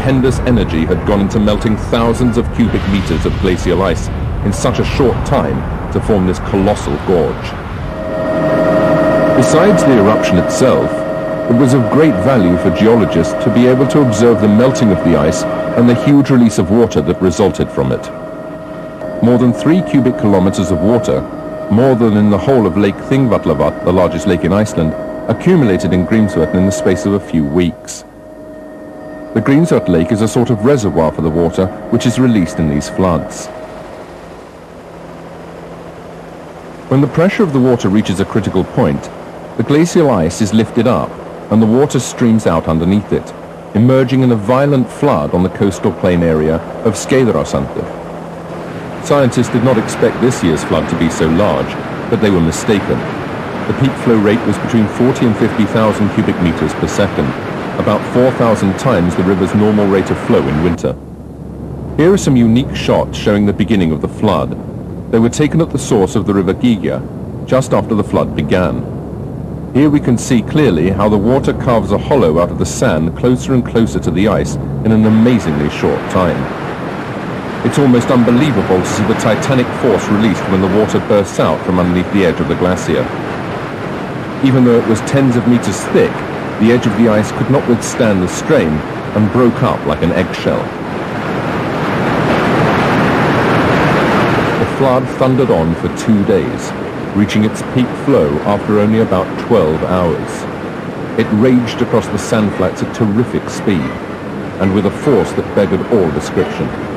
stupendous energy had gone into melting thousands of cubic meters of glacial ice in such a short time to form this colossal gorge. Besides the eruption itself, it was of great value for geologists to be able to observe the melting of the ice and the huge release of water that resulted from it. More than 3 cubic kilometers of water, more than in the whole of Lake Thingvallavatn, the largest lake in Iceland, accumulated in Grímsvötn in the space of a few weeks. The Grímsvötn lake is a sort of reservoir for the water which is released in these floods. When the pressure of the water reaches a critical point, the glacial ice is lifted up and the water streams out underneath it, emerging in a violent flood on the coastal plain area of Skeiðaársandur. Scientists did not expect this year's flood to be so large, but they were mistaken. The peak flow rate was between 40 and 50,000 cubic meters per second, about 4,000 times the river's normal rate of flow in winter. Here are some unique shots showing the beginning of the flood. They were taken at the source of the river Gígja, just after the flood began. Here we can see clearly how the water carves a hollow out of the sand closer and closer to the ice in an amazingly short time. It's almost unbelievable to see the titanic force released when the water bursts out from underneath the edge of the glacier. Even though it was tens of meters thick, the edge of the ice could not withstand the strain and broke up like an eggshell. The flood thundered on for 2 days, reaching its peak flow after only about 12 hours. It raged across the sandflats at terrific speed, and with a force that beggared all description.